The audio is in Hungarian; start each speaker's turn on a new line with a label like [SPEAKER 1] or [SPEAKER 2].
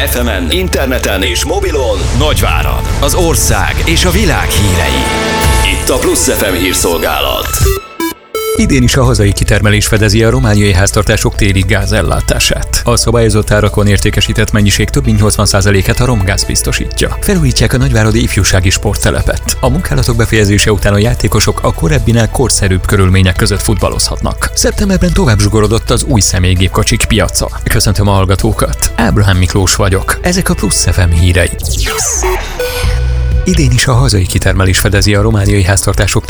[SPEAKER 1] FM-en, interneten és mobilon Nagyvárad, az ország és a világ hírei. Itt a Plusz FM hírszolgálat.
[SPEAKER 2] Idén is a hazai kitermelés fedezi a romániai háztartások téli gázellátását. A szabályozott árakon értékesített mennyiség több mint 80%-át a Romgáz biztosítja. Felújítják a nagyváradi ifjúsági sporttelepet. A munkálatok befejezése után a játékosok a korábbinál korszerűbb körülmények között futballozhatnak. Szeptemberben tovább zsugorodott az új személygépkocsik piaca. Köszöntöm a hallgatókat. Ábrahám Miklós vagyok. Ezek a Plusz FM hírei. Idén is a hazai kitermelés fedezi a romániai háztartások